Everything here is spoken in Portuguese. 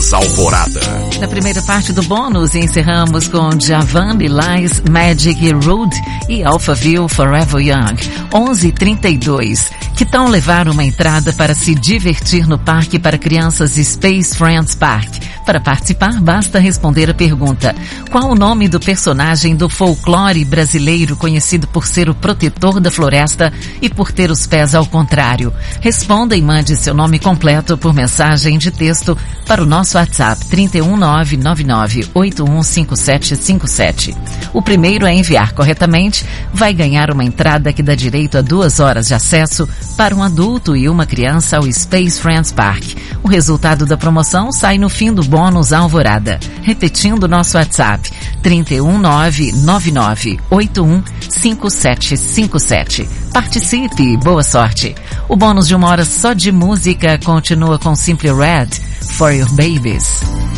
Bônus Alvorada. Na primeira parte do bônus, encerramos com Djavan, Lies, Magic, Rude e Alphaville Forever Young. 11h32. Que tal levar uma entrada para se divertir no parque para crianças Space Friends Park? Para participar, basta responder a pergunta: qual o nome do personagem do folclore brasileiro conhecido por ser o protetor da floresta e por ter os pés ao contrário? Responda e mande seu nome completo por mensagem de texto para o nosso WhatsApp 31999815757. O primeiro a enviar corretamente vai ganhar uma entrada que dá direito a 2 horas de acesso para um adulto e uma criança ao Space Friends Park. O resultado da promoção sai no fim do bônus Alvorada. Repetindo nosso WhatsApp 31999815757. Participe e boa sorte. O bônus de 1 hora só de música continua com Simply Red, For Your Babies.